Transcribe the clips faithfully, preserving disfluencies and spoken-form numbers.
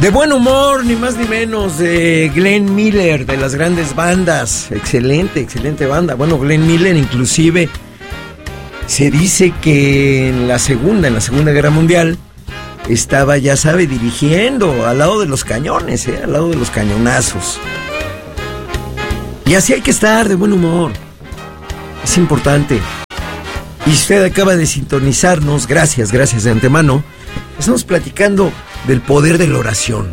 De buen humor, ni más ni menos, de Glenn Miller, de las grandes bandas. Excelente, excelente banda. Bueno, Glenn Miller inclusive se dice que en la segunda, en la Segunda Guerra Mundial, estaba, ya sabe, dirigiendo al lado de los cañones, ¿eh? Al lado de los cañonazos. Y así hay que estar, de buen humor. Es importante. Y usted acaba de sintonizarnos, gracias, gracias de antemano. Estamos platicando del poder de la oración.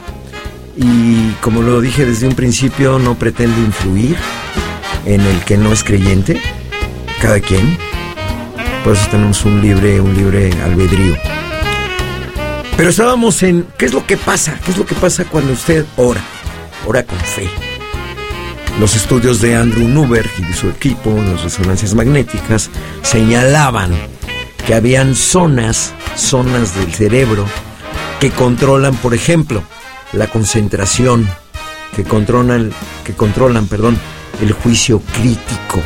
Y como lo dije desde un principio, no pretendo influir en el que no es creyente, cada quien. Por eso tenemos un libre, un libre albedrío. Pero estábamos en, ¿qué es lo que pasa? ¿Qué es lo que pasa cuando usted ora? Ora con fe. Los estudios de Andrew Newberg y de su equipo, las resonancias magnéticas, señalaban que habían zonas, zonas del cerebro que controlan, por ejemplo, la concentración, que controlan, que controlan, perdón, el juicio crítico,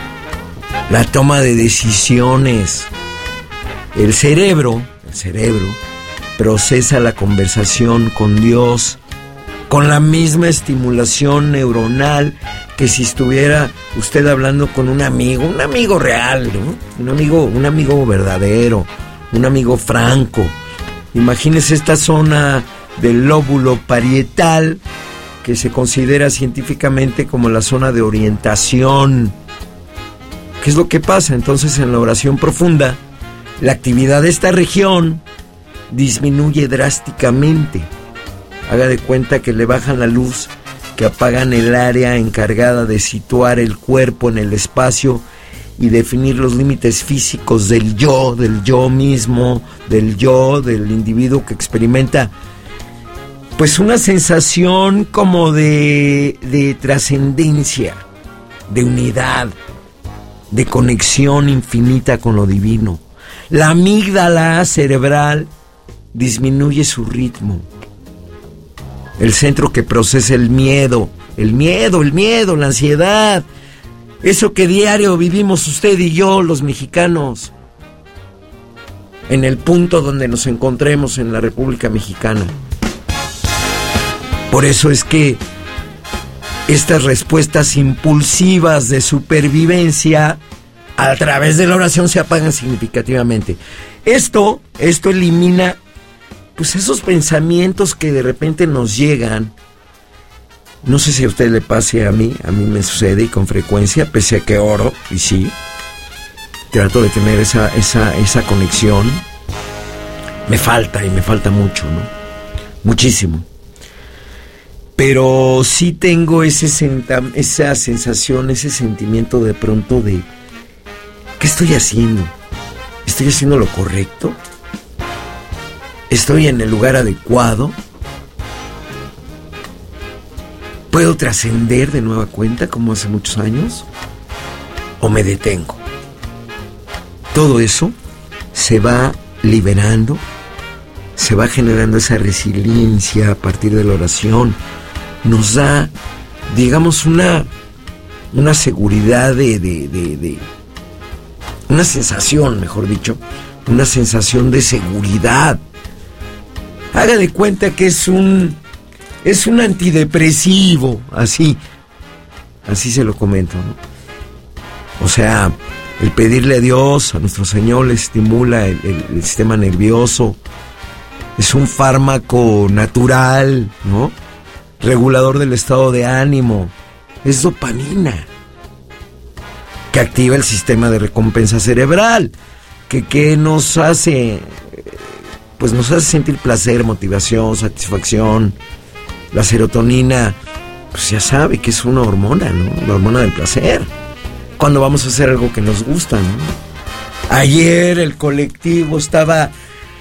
la toma de decisiones. El cerebro, el cerebro procesa la conversación con Dios con la misma estimulación neuronal que si estuviera usted hablando con un amigo, un amigo real, ¿no? Un amigo, un amigo verdadero, un amigo franco. Imagínese esta zona del lóbulo parietal que se considera científicamente como la zona de orientación. ¿Qué es lo que pasa? Entonces, en la oración profunda, la actividad de esta región disminuye drásticamente. Haga de cuenta que le bajan la luz, que apagan el área encargada de situar el cuerpo en el espacio y definir los límites físicos del yo, del yo mismo, del yo, del individuo que experimenta pues una sensación como de, de trascendencia, de unidad, de conexión infinita con lo divino. La amígdala cerebral disminuye su ritmo. El centro que procesa el miedo, el miedo, el miedo, la ansiedad, eso que diario vivimos usted y yo, los mexicanos, en el punto donde nos encontremos en la República Mexicana. Por eso es que estas respuestas impulsivas de supervivencia a través de la oración se apagan significativamente. Esto, esto elimina pues esos pensamientos que de repente nos llegan. No sé si a usted le pase, a mí, a mí me sucede y con frecuencia, pese a que oro, y sí, trato de tener esa, esa, esa conexión. Me falta, y me falta mucho, ¿no? Muchísimo. Pero sí tengo ese senta, esa sensación, ese sentimiento de pronto de, ¿qué estoy haciendo? ¿Estoy haciendo lo correcto? ¿Estoy en el lugar adecuado? ¿Puedo trascender de nueva cuenta como hace muchos años? ¿O me detengo? Todo eso se va liberando, se va generando esa resiliencia a partir de la oración. Nos da, digamos, una, una seguridad de, de, de, de... una sensación, mejor dicho, una sensación de seguridad. Haga de cuenta que es un es un antidepresivo, así, así se lo comento, ¿no? O sea, el pedirle a Dios, a nuestro Señor, le estimula el, el, el sistema nervioso, es un fármaco natural, ¿no? Regulador del estado de ánimo, es dopamina, que activa el sistema de recompensa cerebral, que, que nos hace... pues nos hace sentir placer, motivación, satisfacción. La serotonina, pues ya sabe que es una hormona, ¿no? La hormona del placer. Cuando vamos a hacer algo que nos gusta, ¿no? Ayer el colectivo estaba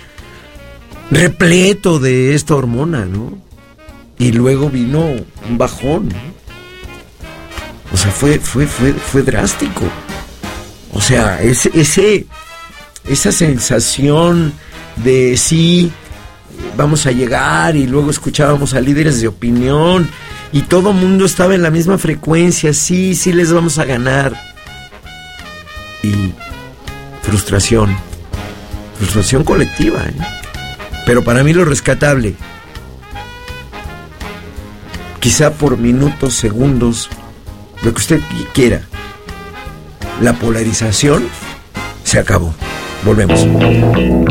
repleto de esta hormona, ¿no? Y luego vino un bajón, ¿no? O sea, fue, fue, fue, fue drástico. O sea, ese, ese, esa sensación de sí, vamos a llegar, y luego escuchábamos a líderes de opinión y todo mundo estaba en la misma frecuencia, sí, sí les vamos a ganar. Y frustración, frustración colectiva, ¿eh? Pero para mí lo rescatable, quizá por minutos, segundos, lo que usted quiera. La polarización se acabó. Volvemos.